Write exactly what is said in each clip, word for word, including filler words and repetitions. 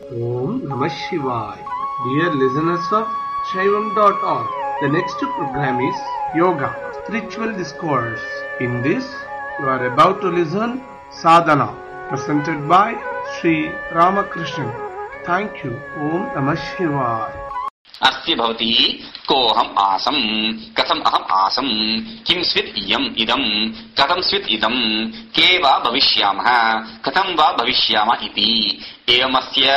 Om Namah Shivaya. Dear listeners of Shaivam dot org, the next program is Yoga, Spiritual Discourse. In this, you are about to listen Sadhana, presented by Sri Ramakrishnan. Thank you. Om Namah Shivaya. अस्ति भवति कोऽहम् आसम् कथम् अहम् आसम् किं स्वित् इयम् इदम् कथं स्वित् इदम् के वा भविष्यामः कथं वा भविष्यामः इति एवमस्य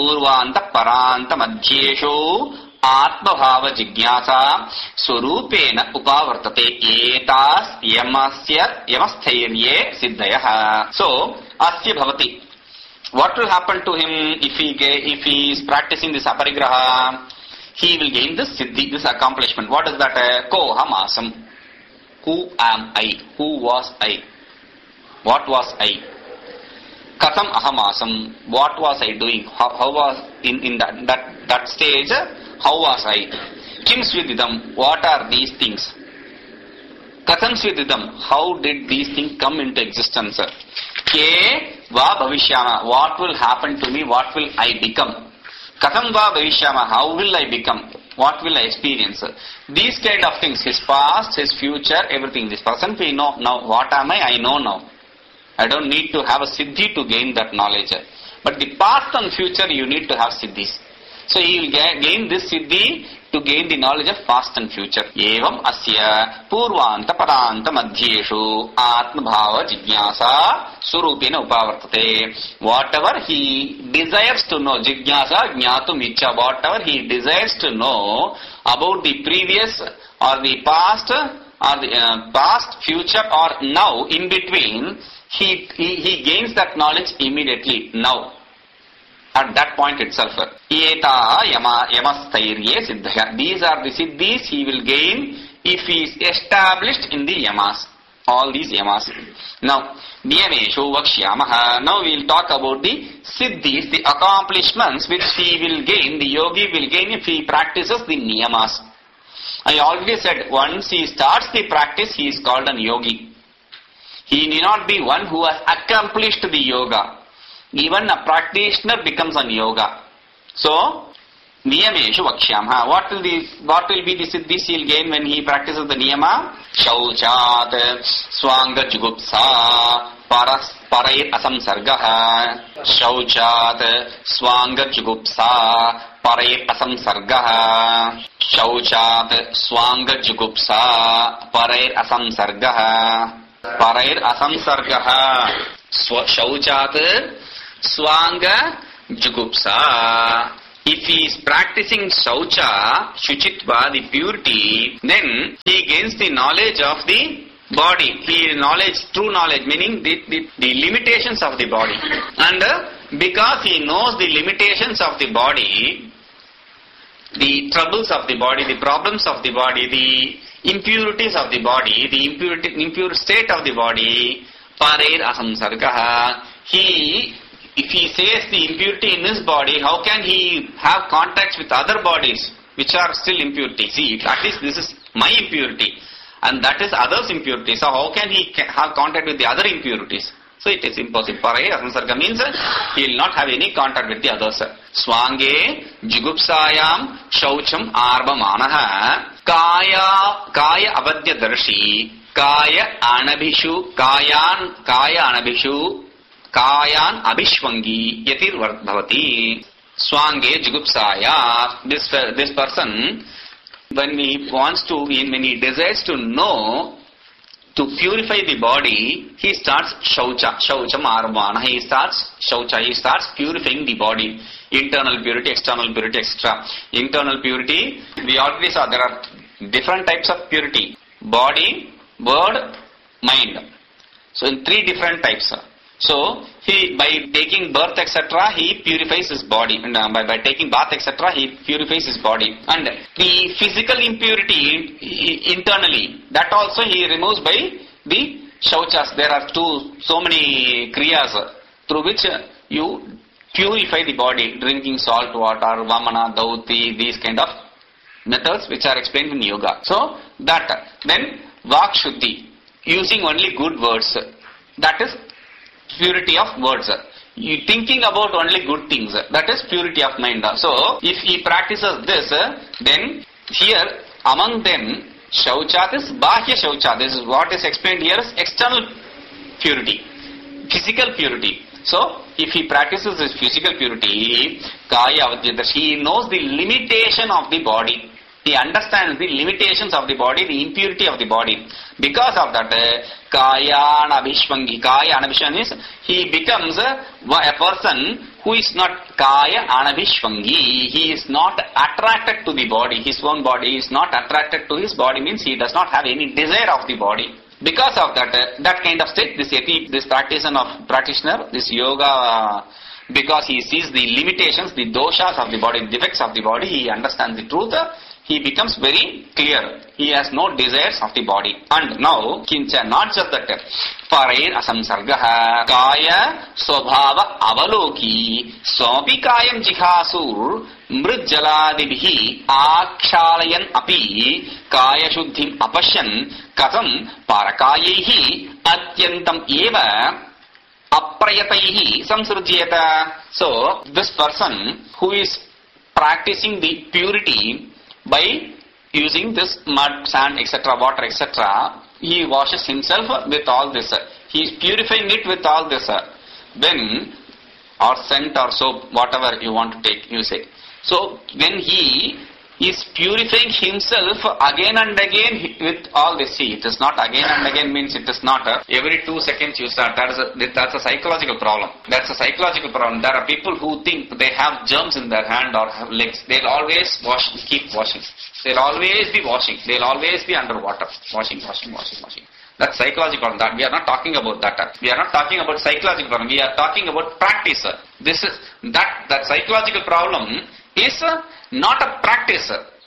पूर्वान्तपरान्तमध्येषु आत्मभाव जिज्ञासा स्वरूपेण उपावर्तते एतास् यमस्य यमस्थैर्ये सिद्धयः. So अस्ति भवति. What will happen to him if he if he is practicing this aparigraha? He will gain this siddhi, this accomplishment. What is that? Koham asam. Who am I? Who was I? What was I? Katham aham asam. What was I doing? How, how was in, in that, that that stage? How was I? Kim svididam. What are these things? Katham svididam. How did these things come into existence? Ke va bhavishyama. What will happen to me? What will I become? Katham va bhavishyama, how will I become? What will I experience? These kind of things, his past, his future, everything. This person we know now. What am I? I know now. I don't need to have a siddhi to gain that knowledge. But the past and future, you need to have siddhis. So he will gain this siddhi to gain the knowledge of past and future. Evam asya purvanta paranta madhyeshu atma bhava jigyasa surupena upavartate. Whatever he desires to know, jigyasa jnatum ichcha, whatever he desires to know about the previous or the past or the uh, past, future or now, in between, he, he, he gains that knowledge immediately now. At that point itself. Eta yama yamasthirye siddhaya. These are the siddhis he will gain if he is established in the yamas. All these yamas. Now, niyameshu vakshyamaha. Now we will talk about the siddhis, the accomplishments which he will gain, the yogi will gain if he practices the niyamas. I already said, once he starts the practice, he is called an yogi. He need not be one who has accomplished the yoga. Even a practitioner becomes an yoga. So, niyameshu vakshyamha. What will the what will be the siddhis he will gain when he practices the niyama? Shauchat, swanga jugupsa, paras parair asamsargaha. Shauchat, swanga jugupsa, parair asamsargaha. Shauchat, swanga jugupsa, parair asamsargaha. Parair asamsargaha. Shauchat, swanga jugupsa. If he is practicing shaucha, shuchitva, the purity, then he gains the knowledge of the body. He knowledge, true knowledge, meaning the, the, the limitations of the body. And uh, because he knows the limitations of the body, the troubles of the body, the problems of the body, the impurities of the body, the impurity, impure state of the body, parair asamsargaha. He, if he says the impurity in his body, how can he have contact with other bodies which are still impurity? See, at least this is my impurity and that is others' impurity. So how can he have contact with the other impurities? So it is impossible. Parair asamsarga means he will not have any contact with the others. Swange jugupsayam shaucham arbamanaha kaya kaya abadya darshi kaya anabhishu kayan kaya anabhishu kayan abhishwangi yatir bhavati. Swange jugupsaya. This this person, when he wants to, when he desires to know, to purify the body, he starts shaucha, shaucham arvana. He starts shaucha, he starts purifying the body. Internal purity, external purity, et cetera. Internal purity, we already saw there are different types of purity. Body, word, mind. So in three different types. So he, by taking birth, et cetera, he purifies his body. And uh, by, by taking bath, et cetera, he purifies his body. And the physical impurity internally, that also he removes by the shauchas. There are two, so many kriyas through which you purify the body. Drinking salt water, vamana, dauti, these kind of methods which are explained in yoga. So that, then vak shuddhi, using only good words. That is purity of words. you thinking about only good things. That is purity of mind. So, if he practices this, then here among them, Shauchat is Bahya Shauchat. This is what is explained here as external purity, physical purity. So, if he practices his physical purity, Kaya Avadhyata, he knows the limitation of the body. He understands the limitations of the body, the impurity of the body. Because of that, Kaya Anabhishvangi. Kaya Anabhishvangi is, he becomes a, a person who is not Kaya Anabhishvangi. He is not attracted to the body. His own body is not attracted to his body, means he does not have any desire of the body. Because of that, uh, that kind of state, this yati, this practitioner, practitioner, this yoga, uh, because he sees the limitations, the doshas of the body, the defects of the body, he understands the truth, uh, he becomes very clear. He has no desires of the body. And now, kincha, not just that, parair asamsargaha, kaya swabhava avaloki, swapi kayam jikhasur, mridjaladibhi, akshalayan api, kaya shuddhim apashyan, katham parakayehi, atyantam eva, aprayataihi samsrujyata. So, this person who is practicing the purity by using this mud, sand, et cetera, water, et cetera, he washes himself with all this. He is purifying it with all this. When, or scent or soap, whatever you want to take, you say. So, when he is purifying himself again and again with all this. See, it is not again and again means it is not a, every two seconds you start. That is a, that's a psychological problem. That's a psychological problem. There are people who think they have germs in their hand or have legs. They'll always wash, keep washing. They'll always be washing. They'll always be underwater. Washing, washing, washing, washing. That's psychological problem. That we are not talking about that. We are not talking about psychological problem. We are talking about practice. This is that that psychological problem is not a practice.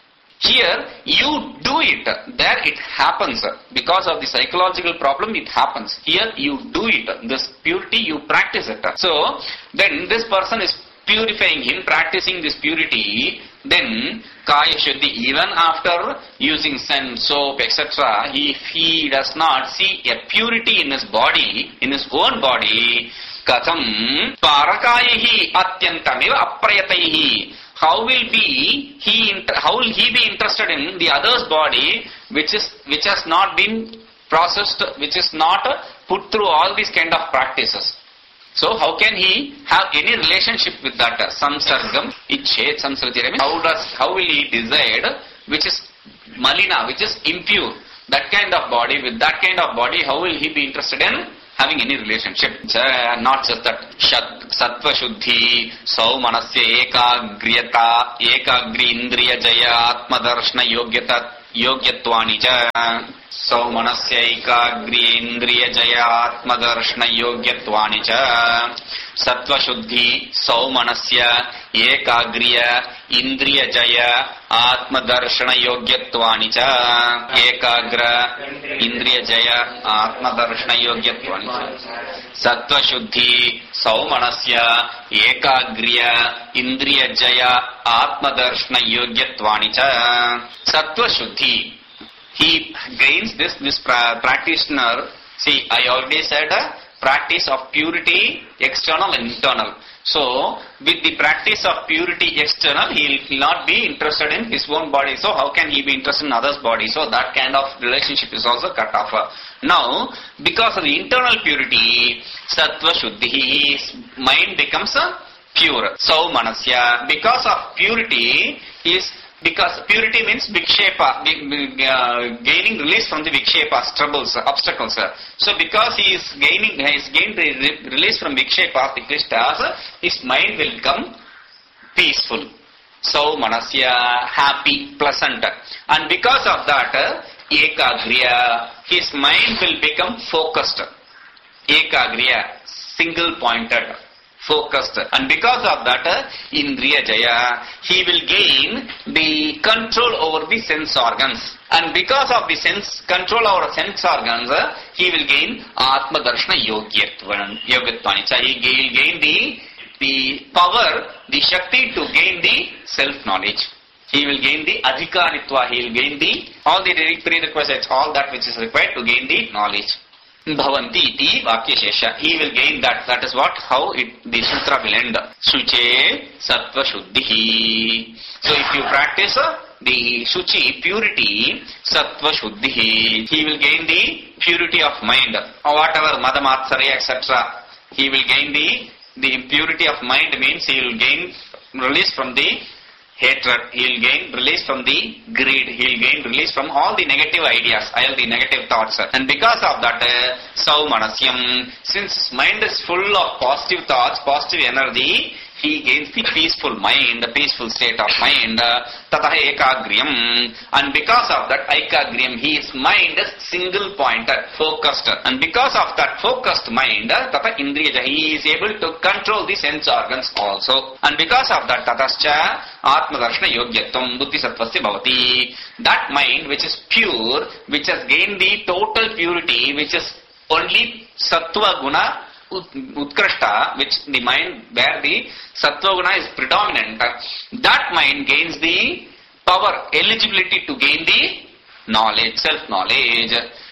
Here you do it. There it happens. Because of the psychological problem it happens. Here you do it. This purity you practice it. So then this person is purifying him, practicing this purity. Then Kaya Shuddhi, even after using sun, soap, et cetera, if he does not see a purity in his body, in his own body, Katham Parakayehi Atyantameva Aprayataihi. How will be he? How will he be interested in the other's body, which is which has not been processed, which is not put through all these kind of practices? So how can he have any relationship with that? Samsargam, Ichet, Samsarjira. How does how will he desire, which is malina, which is impure, that kind of body, with that kind of body, how will he be interested in having any relationship? Not just that. Sattva Shuddhi, Sau Manasya Ekagriyata, Ekagri Indriya Jaya Atma Darshana Yogyata, Yogyatwani Ja. Sau Manasya Ekagri Indriya Jaya Atma Darshana Yogyatwani Ja. Sattva Shuddhi, Sau Manasya Ekagriya Indriya Jaya Atma Darshana Yogyatwani Ja. Ekagra Indriya Jaya Atma Darshana Yogyatwani Ja. Sattva Shuddhi, Sau Manasya Ekagriya Indriya Jaya Atma Darshana Yogyatwani Ja. Sattva Shuddhi. He gains this, this pra- practitioner. See, I already said uh, practice of purity, external and internal. So, with the practice of purity external, he will not be interested in his own body. So, how can he be interested in others' body? So, that kind of relationship is also cut off. Now, because of the internal purity, Sattva Shuddhi, his mind becomes uh, pure. So, Manasya, because of purity, his Because purity means vikshepa, uh, gaining release from the vikshepas, troubles, obstacles. So because he is gaining, he is gained re- release from vikshepas, the klishtas, his mind will become peaceful. So manasya, happy, pleasant. And because of that, ekagriya, his mind will become focused. Ekagriya, single pointed. Focused, and because of that, Indriya Jaya, he will gain the control over the sense organs, and because of the sense control over sense organs, he will gain Atma Darshana Yogyatvan, Yogyatvan. He will gain the the power, the Shakti to gain the self knowledge. He will gain the Adhikaritva. He will gain the all the prerequisites, all that which is required to gain the knowledge. bhavanti iti vakyashesha. He will gain that. That is what, how it, the sutra will end. Suche sattva shuddhihi. So if you practice uh, the Shuchi, purity, Sattva Shuddhi, he will gain the purity of mind. Or whatever, Madamatsarya, et cetera. He will gain the, the purity of mind means he will gain release from the hatred. He will gain release from the greed. He will gain release from all the negative ideas, all the negative thoughts. And because of that, uh, Saumanasyam, since mind is full of positive thoughts, positive energy, he gains the peaceful mind, the peaceful state of mind, tataha ekagriyam, and because of that ekagriyam, his mind is single pointed, focused, and because of that focused mind, tata indriyaja, he is able to control the sense organs also, and because of that tatascha atmadarshana yogyatvam buddhi sattvasya bhavati, that mind which is pure, which has gained the total purity, which is only sattva guna Utkrashta, which the mind where the Sattva Guna is predominant, that mind gains the power, eligibility to gain the knowledge, self-knowledge.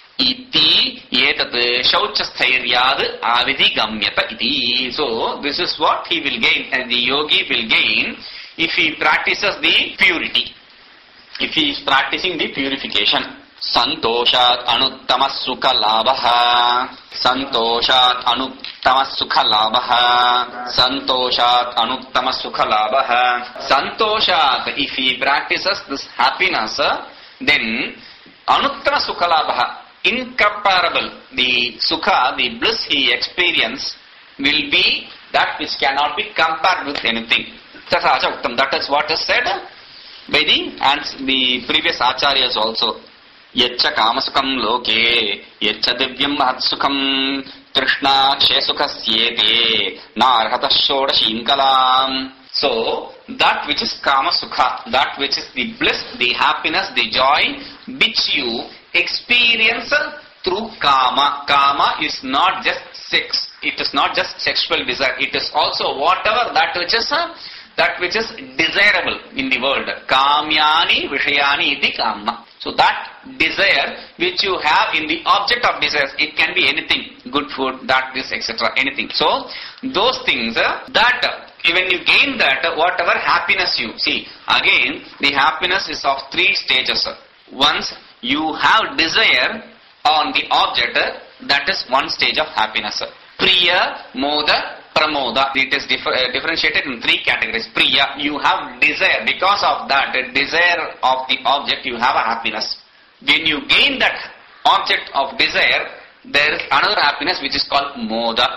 Iti etat shauchasthairiyad avidi gamyata iti. So this is what he will gain, and the yogi will gain if he practices the purity, if he is practicing the purification. Santoshat anuttama sukha labha. Santoshat anuttama sukha labha. Santoshat anuttama sukha labha. Santoshat, if he practices this happiness, then anuttama sukha labha, incomparable, the sukha, the bliss he experiences will be that which cannot be compared with anything. That is what is said by the, and the previous acharyas also. Yaccha kamasukam loke, yaccha divyam mahatsukam, trishna kshesukasyete, narhata shodashim kalam. So, that which is kama sukha, that which is the bliss, the happiness, the joy, which you experience through kama. Kama is not just sex, it is not just sexual desire, it is also whatever that which is that which is desirable in the world. Kamyani vishayani iti kama. So that desire which you have in the object of desires, it can be anything, good food, that, this, et cetera, anything. So those things, uh, that uh, when you gain that, uh, whatever happiness you see, again the happiness is of three stages. Once you have desire on the object, uh, that is one stage of happiness. Priya, moda, pramoda. It is differ, uh, differentiated in three categories. Priya, you have desire. Because of that uh, desire of the object, you have a happiness. When you gain that object of desire, there is another happiness which is called moda.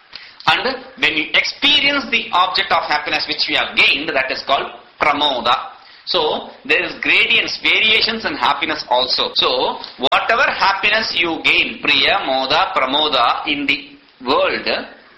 And when you experience the object of happiness which you have gained, that is called pramoda. So there is gradients, variations in happiness also. So whatever happiness you gain, priya, moda, pramoda in the world,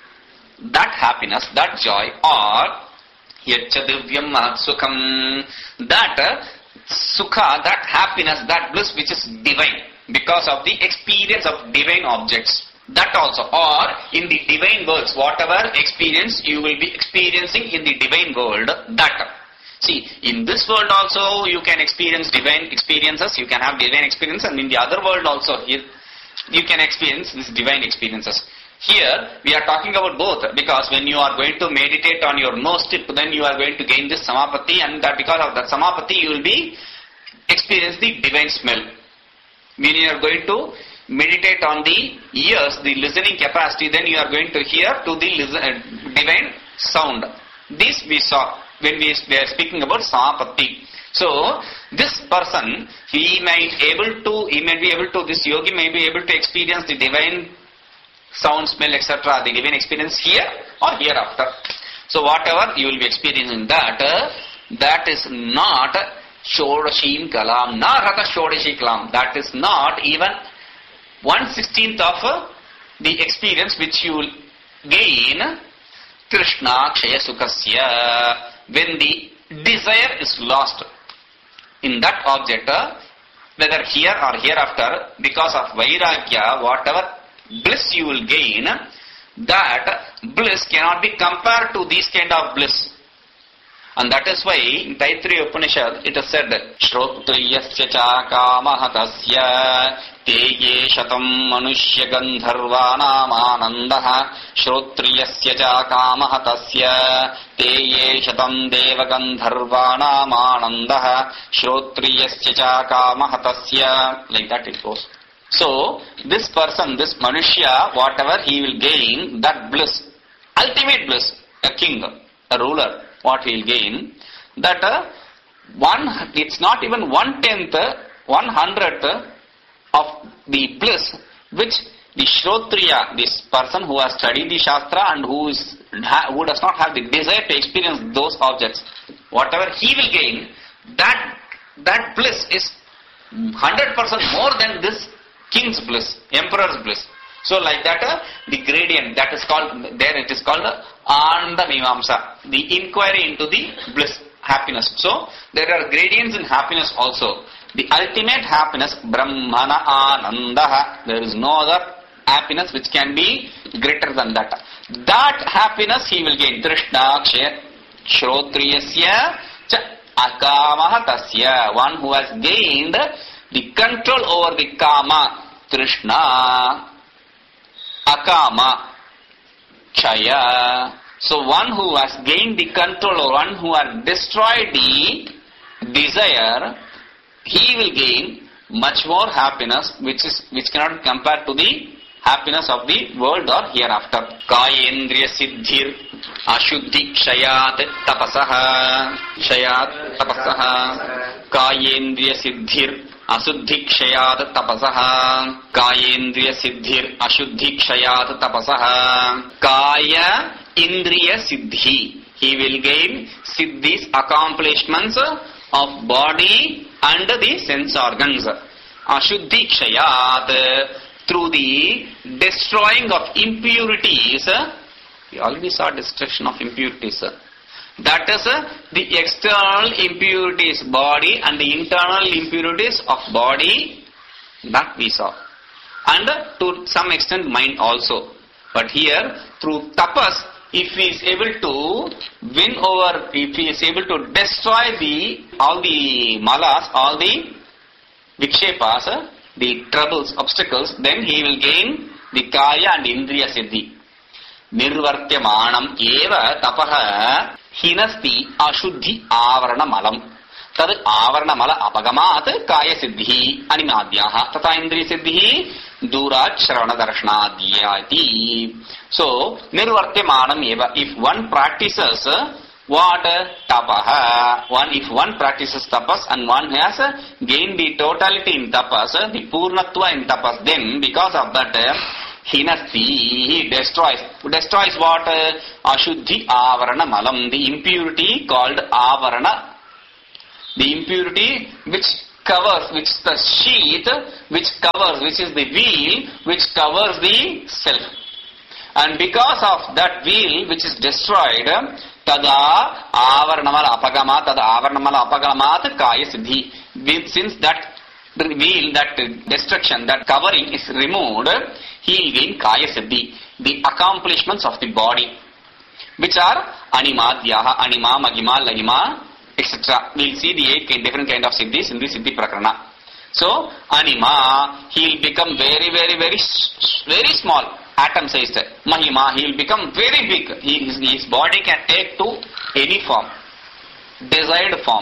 that happiness, that joy, or yaccha divyam mahatsukam, that uh, sukha, that happiness, that bliss which is divine because of the experience of divine objects, that also, or in the divine worlds, whatever experience you will be experiencing in the divine world, that. See, in this world also you can experience divine experiences, you can have divine experience, and in the other world also you, you can experience these divine experiences. Here we are talking about both, because when you are going to meditate on your nose tip, then you are going to gain this samapatti, and that because of that samapatti you will be experience the divine smell. When you are going to meditate on the ears, the listening capacity, then you are going to hear to the listen, uh, divine sound. This we saw when we were speaking about samapatti. So this person, he may able to, he may be able to, this yogi may be able to experience the divine sound, smell, et cetera, the divine experience here or hereafter. So whatever you will be experiencing that, uh, that is not Shodashim Kalam, Narhata Shodashi Kalam. That is not even one sixteenth of uh, the experience which you will gain Krishna Kshaya Sukasya, when the desire is lost in that object, uh, whether here or hereafter, because of Vairagya, whatever bliss you will gain, that bliss cannot be compared to this kind of bliss. And that is why in Taittiriya Upanishad it is said, Shrotriyasya cha kamahatasya te ye shatam manushya gandharvanam shrotriyasya cha kamah tasya te ye shatam deva gandharvanam shrotriyasya cha kamah tasya. Like that it goes. So this person, this manushya, whatever he will gain, that bliss, ultimate bliss, a king, a ruler, what he will gain, that uh, one, it's not even one tenth, one hundredth of the bliss which the Shrotriya, this person who has studied the Shastra and who is who does not have the desire to experience those objects, whatever he will gain, that that bliss is one hundred percent more than this king's bliss, emperor's bliss. So like that, uh, the gradient, that is called, there it is called Ananda Mimamsa, the inquiry into the bliss, happiness. So there are gradients in happiness also. The ultimate happiness, Brahmana Anandaha, there is no other happiness which can be greater than that. That happiness he will gain. Trishna Kshaya Shrotriyasya Cha Akamaha Tasya, one who has gained the control over the Kama, Trishna, Akama, Chaya. So one who has gained the control, or one who has destroyed the desire, he will gain much more happiness, which is which cannot be compared to the happiness of the world or hereafter. Kayendriya siddhir ashuddhi kshayat tapasaha, kshayat tapasaha, Kayendriya siddhir ashuddhi kshayat tapasaha, Kayendriya siddhir ashuddhi kshayat tapasaha, Kaya indriya siddhi, he will gain siddhis, accomplishments of body and the sense organs. Ashuddhi kshayat, through the destroying of impurities. We already saw destruction of impurities. That is the external impurities, body, and the internal impurities of body, that we saw. And to some extent mind also. But here, through tapas, if he is able to win over, if he is able to destroy the all the malas, all the vikshepas, the troubles, obstacles, then he will gain the kaya and indriya siddhi. Nirvartyamanam eva tapaha hinasti ashuddhi avarana malam. Tad avarana mala apagamat kaya siddhi animadhyaha tata indriya siddhi durat shravana darshanadhyati. So nirvartyamanam eva, if one practices what? Tapaha. One, if one practices tapas and one has gained the totality in tapas, the purnatva in tapas, then because of that, hinasti, he destroys. Destroys what? Ashuddhi avarana malam, the impurity called avarana. The impurity which covers, which is the sheath, which covers, which is the veil, which covers the self. And because of that veil which is destroyed, tada avarnamala apagama, tada avarnamala apagamat kaya siddhi. Since that veil, that destruction, that covering is removed, he will gain kaya siddhi, the accomplishments of the body, which are animadhyaha, anima, magima, lahima, et cetera. We will see the eight different kind of siddhis in the siddhi prakarana. So anima, he will become very, very, very, very small, atom sized. Mahima, he will become very big. He, his, his body can take to any form, desired form.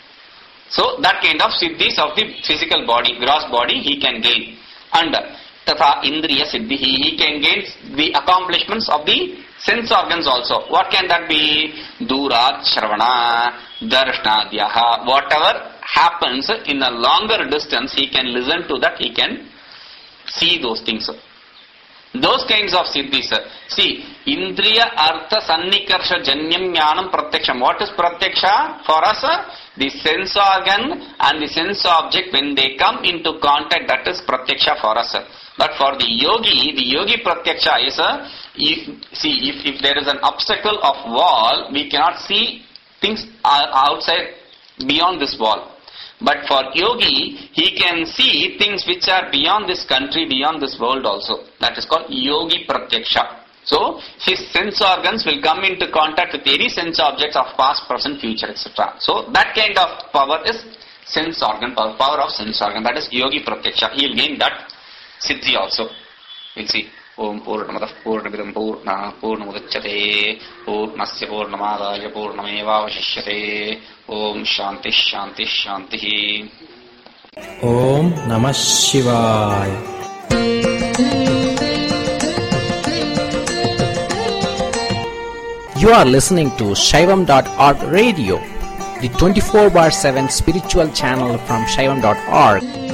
So that kind of siddhis of the physical body, gross body, he can gain. And tatha indriya siddhi, he can gain the accomplishments of the sense organs also. What can that be? Durat shravana darshanadhyaha. Whatever happens in a longer distance, he can listen to that, he can see those things. Those kinds of siddhis. See, indriya artha sannikarsha janyam jnanam pratyaksham. What is pratyaksha? For us, the sense organ and the sense object, when they come into contact, that is pratyaksha for us. But for the yogi, the yogi pratyaksha is, if, see, if, if there is an obstacle of wall, we cannot see things outside, beyond this wall. But for yogi, he can see things which are beyond this country, beyond this world also. That is called yogi pratyaksha. So his sense organs will come into contact with any sense objects of past, present, future, et cetera. So that kind of power is sense organ, power, power of sense organ. That is yogi pratyaksha. He will gain that Siddhi also. We'll see. Om Purnamadah Purnamidam Purna Purnamudachyate Purnasya Purnamadaya Purnamevavashishyate. Om Shanti Shanti Shanti. Om Namah Shivaya. You are listening to Shaivam dot org radio, the twenty-four bar seven spiritual channel from Shaivam dot org.